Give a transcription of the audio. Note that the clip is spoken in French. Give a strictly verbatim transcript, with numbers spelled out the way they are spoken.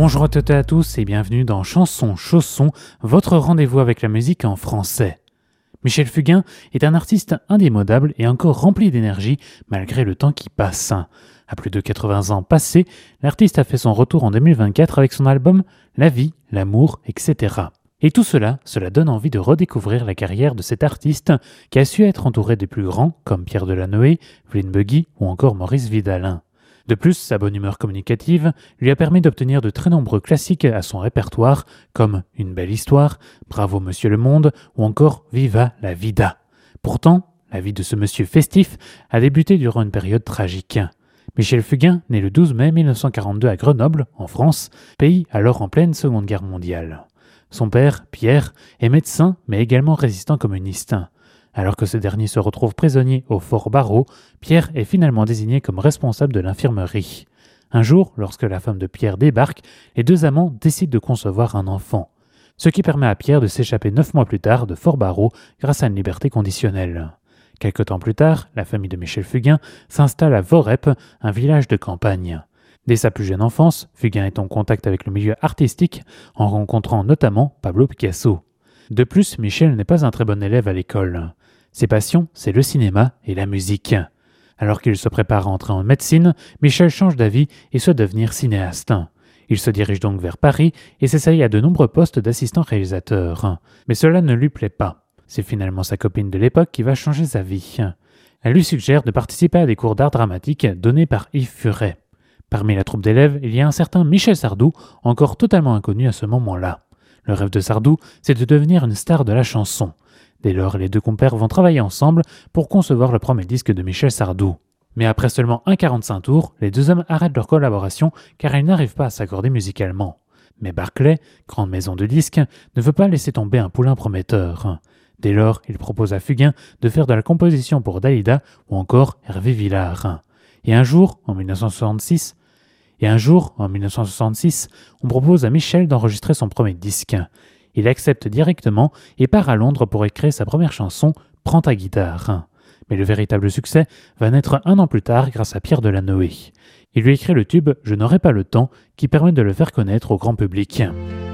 Bonjour à toutes et à tous et bienvenue dans Chanson Chausson, votre rendez-vous avec la musique en français. Michel Fugain est un artiste indémodable et encore rempli d'énergie malgré le temps qui passe. À plus de quatre-vingts ans passés, l'artiste a fait son retour en deux mille vingt-quatre avec son album La vie, l'amour, et cetera. Et tout cela, cela donne envie de redécouvrir la carrière de cet artiste qui a su être entouré des plus grands comme Pierre Delanoë, Vline Buggy ou encore Maurice Vidalin. De plus, sa bonne humeur communicative lui a permis d'obtenir de très nombreux classiques à son répertoire, comme Une belle histoire, Bravo Monsieur le Monde ou encore Viva la vida. Pourtant, la vie de ce monsieur festif a débuté durant une période tragique. Michel Fugain, né le douze mai mille neuf cent quarante-deux à Grenoble, en France, pays alors en pleine Seconde Guerre mondiale. Son père, Pierre, est médecin mais également résistant communiste. Alors que ce dernier se retrouve prisonnier au fort Barrault, Pierre est finalement désigné comme responsable de l'infirmerie. Un jour, lorsque la femme de Pierre débarque, les deux amants décident de concevoir un enfant. Ce qui permet à Pierre de s'échapper neuf mois plus tard de Fort Barrault grâce à une liberté conditionnelle. Quelque temps plus tard, la famille de Michel Fugain s'installe à Vorep, un village de campagne. Dès sa plus jeune enfance, Fugain est en contact avec le milieu artistique en rencontrant notamment Pablo Picasso. De plus, Michel n'est pas un très bon élève à l'école. Ses passions, c'est le cinéma et la musique. Alors qu'il se prépare à entrer en médecine, Michel change d'avis et souhaite devenir cinéaste. Il se dirige donc vers Paris et s'essaye à de nombreux postes d'assistant réalisateur. Mais cela ne lui plaît pas. C'est finalement sa copine de l'époque qui va changer sa vie. Elle lui suggère de participer à des cours d'art dramatique donnés par Yves Furet. Parmi la troupe d'élèves, il y a un certain Michel Sardou, encore totalement inconnu à ce moment-là. Le rêve de Sardou, c'est de devenir une star de la chanson. Dès lors, les deux compères vont travailler ensemble pour concevoir le premier disque de Michel Sardou. Mais après seulement un quarante-cinq tours, les deux hommes arrêtent leur collaboration car ils n'arrivent pas à s'accorder musicalement. Mais Barclay, grande maison de disques, ne veut pas laisser tomber un poulain prometteur. Dès lors, il propose à Fugain de faire de la composition pour Dalida ou encore Hervé Villard. Et un jour, en mille neuf cent soixante-six, Et un jour, en mille neuf cent soixante-six, on propose à Michel d'enregistrer son premier disque. Il accepte directement et part à Londres pour écrire sa première chanson « Prends ta guitare ». Mais le véritable succès va naître un an plus tard grâce à Pierre Delanoë. Il lui écrit le tube « Je n'aurai pas le temps » qui permet de le faire connaître au grand public.